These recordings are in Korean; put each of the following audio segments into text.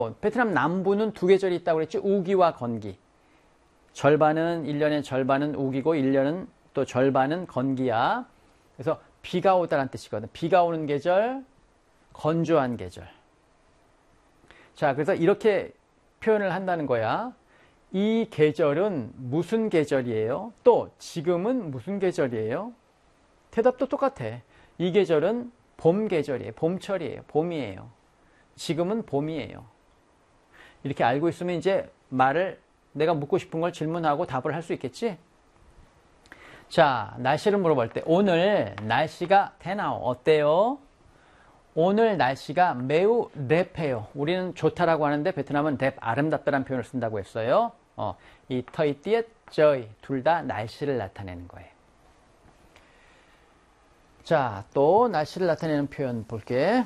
베트남 남부는 두 계절이 있다고 그랬지. 우기와 건기. 절반은 1년의 절반은 우기고 1년은 또 절반은 건기야. 그래서 비가 오다라는 뜻이거든. 비가 오는 계절, 건조한 계절. 자, 그래서 이렇게 표현을 한다는 거야. 이 계절은 무슨 계절이에요? 또 지금은 무슨 계절이에요? 대답도 똑같아. 이 계절은 봄 계절이에요. 봄철이에요. 봄이에요. 지금은 봄이에요. 이렇게 알고 있으면 이제 말을 내가 묻고 싶은 걸 질문하고 답을 할 수 있겠지? 자, 날씨를 물어볼 때 오늘 날씨가 대나오 어때요? 오늘 날씨가 매우 랩해요. 우리는 좋다라고 하는데 베트남은 랩 아름답다라는 표현을 쓴다고 했어요. 이 터이 띠엣 저이 둘 다 날씨를 나타내는 거예요. 자, 또 날씨를 나타내는 표현 볼게.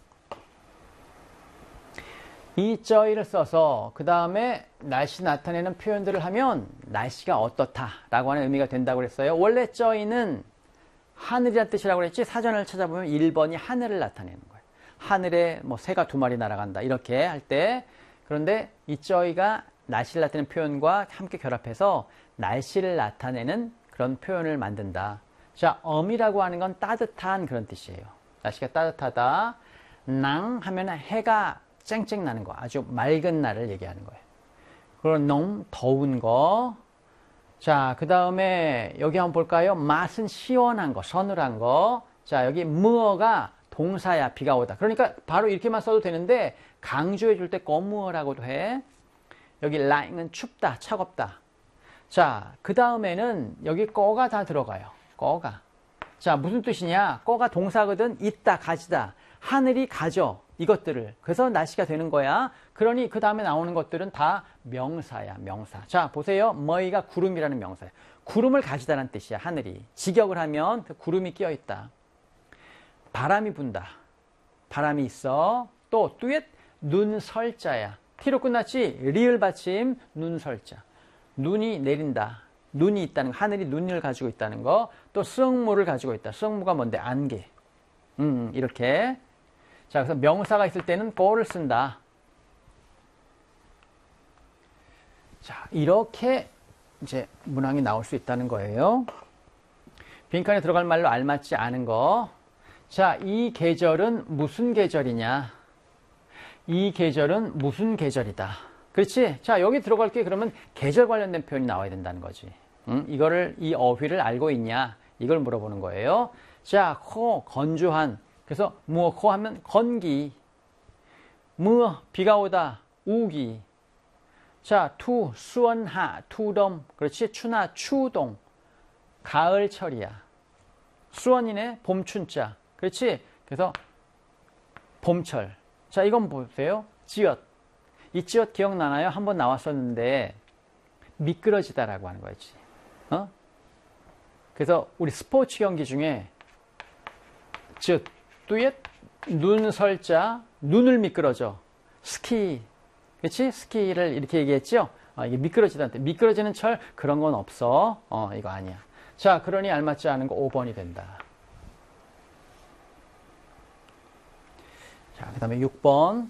이 저이를 써서 그 다음에 날씨 나타내는 표현들을 하면 날씨가 어떻다라고 하는 의미가 된다고 그랬어요. 원래 저이는 하늘이란 뜻이라고 그랬지. 사전을 찾아보면 1번이 하늘을 나타내는 거예요. 하늘에 뭐 새가 2마리 날아간다 이렇게 할 때. 그런데 이 저이가 날씨를 나타내는 표현과 함께 결합해서 날씨를 나타내는 그런 표현을 만든다. 자, 엄이라고 하는 건 따뜻한 그런 뜻이에요. 날씨가 따뜻하다. 낭 하면 해가 쨍쨍 나는 거, 아주 맑은 날을 얘기하는 거예요. 그리고 너무 더운 거. 자, 그 다음에 여기 한번 볼까요? 맛은 시원한 거, 서늘한 거. 자, 여기 무어가 동사야, 비가 오다. 그러니까 바로 이렇게만 써도 되는데 강조해 줄 때 거무어라고도 해. 여기 라잉은 춥다, 차갑다. 자, 그 다음에는 여기 꺼가 다 들어가요. 꺼가. 자, 무슨 뜻이냐? 꺼가 동사거든. 있다, 가지다. 하늘이 가져. 이것들을. 그래서 날씨가 되는 거야. 그러니 그 다음에 나오는 것들은 다 명사야, 명사. 자, 보세요. 머이가 구름이라는 명사야. 구름을 가지다라는 뜻이야, 하늘이. 직역을 하면 구름이 끼어 있다. 바람이 분다. 바람이 있어. 또 뚜엣 눈설자야. T로 끝났지? 리을 받침 눈설자. 눈이 내린다. 눈이 있다는 거. 하늘이 눈을 가지고 있다는 거. 또 수영무를 가지고 있다. 수영무가 뭔데? 안개. 이렇게. 자, 그래서 명사가 있을 때는 거를 쓴다. 자, 이렇게 이제 문항이 나올 수 있다는 거예요. 빈칸에 들어갈 말로 알맞지 않은 거. 자, 이 계절은 무슨 계절이냐? 이 계절은 무슨 계절이다. 그렇지? 자, 여기 들어갈 게 그러면 계절 관련된 표현이 나와야 된다는 거지. 이거를, 이 어휘를 알고 있냐? 이걸 물어보는 거예요. 자, 호, 건조한. 그래서 무어 코 하면 건기, 무어 비가 오다 우기. 자, 투 수원하 투덤. 그렇지? 추나 추동. 가을철이야. 수원이네. 봄춘자. 그렇지? 그래서 봄철. 자, 이건 보세요. 지엇. 이 지엇 기억나나요? 한번 나왔었는데 미끄러지다라고 하는 거지. 그래서 우리 스포츠 경기 중에 지엇 뚜엣 눈설자, 눈을 미끄러져. 스키. 그렇지? 스키를 이렇게 얘기했죠? 이게 미끄러지다는 뜻. 미끄러지는 철 그런 건 없어. 이거 아니야. 자, 그러니 알맞지 않은 거 5번이 된다. 자, 그 다음에 6번.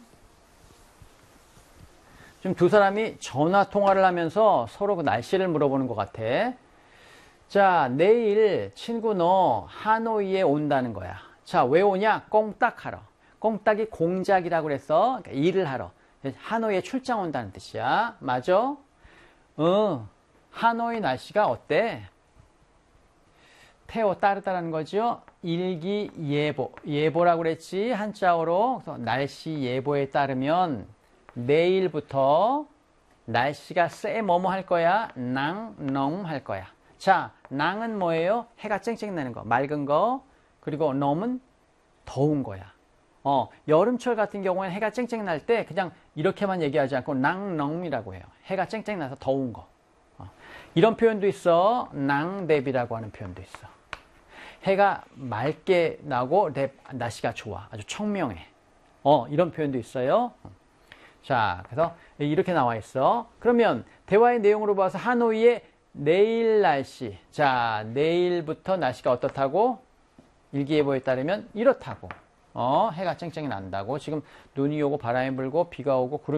지금 두 사람이 전화 통화를 하면서 서로 그 날씨를 물어보는 것 같아. 자, 내일 친구 너 하노이에 온다는 거야. 자, 왜 오냐? 꽁딱하러. 꽁딱이 공작이라고 그래서 그러니까 일을 하러. 하노이에 출장 온다는 뜻이야. 맞아? 하노이 날씨가 어때? 태오 따르다라는 거죠. 일기예보. 예보라고 그랬지. 한자어로. 그래서 날씨 예보에 따르면 내일부터 날씨가 쎄 뭐뭐 할 거야? 낭 할 거야. 자, 낭은 뭐예요? 해가 쨍쨍 나는 거. 맑은 거. 그리고 넘은 더운 거야. 여름철 같은 경우에는 해가 쨍쨍 날 때 그냥 이렇게만 얘기하지 않고 낭넘이라고 해요. 해가 쨍쨍 나서 더운 거. 이런 표현도 있어. 낭랩이라고 하는 표현도 있어. 해가 맑게 나고 날씨가 좋아. 아주 청명해. 이런 표현도 있어요. 자, 그래서 이렇게 나와 있어. 그러면 대화의 내용으로 봐서 하노이의 내일 날씨. 자, 내일부터 날씨가 어떻다고? 일기예보에 따르면 이렇다고. 해가 쨍쨍 난다고. 지금 눈이 오고 바람이 불고 비가 오고 구름이